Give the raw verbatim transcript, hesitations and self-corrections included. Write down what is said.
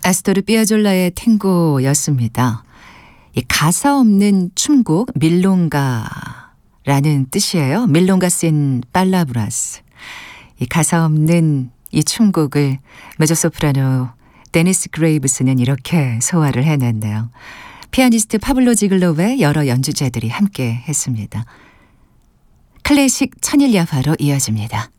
아스토르 피아졸라의 탱고였습니다. 이 가사 없는 춤곡 밀롱가라는 뜻이에요. 밀롱가스 인 팔라브라스. 이 가사 없는 이 춤곡을 메조소프라노 데니스 그레이브스는 이렇게 소화를 해냈네요. 피아니스트 파블로 지글로의 여러 연주자들이 함께 했습니다. 클래식 천일야화로 이어집니다.